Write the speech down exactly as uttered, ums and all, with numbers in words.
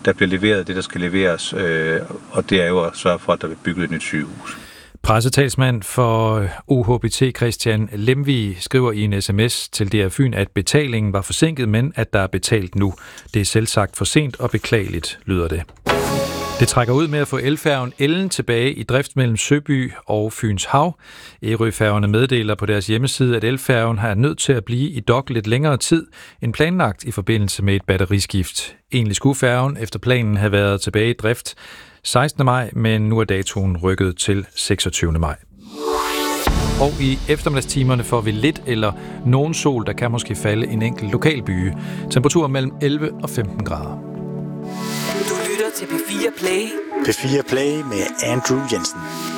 der bliver leveret det, der skal leveres, øh, og det er jo at sørge for, at der bliver bygget et nyt sygehus. Pressetalsmand for O H B T Christian Lemvig skriver i en sms til D R Fyn, at betalingen var forsinket, men at der er betalt nu. Det er selvsagt for sent og beklageligt, lyder det. Det trækker ud med at få elfærgen Ellen tilbage i drift mellem Søby og Fyns Hav. Ærøfærgerne meddeler på deres hjemmeside, at elfærgen har nødt til at blive i dok lidt længere tid end planlagt i forbindelse med et batteriskift. Egentlig skulle færgen efter planen have været tilbage i drift sekstende maj, men nu er datoen rykket til seksogtyvende maj. Og i eftermiddagstimerne får vi lidt eller nogen sol, der kan måske falde en enkelt lokal byge. Temperatur mellem elleve og femten grader. Du lytter til P fire Play. P fire Play med Andrew Jensen.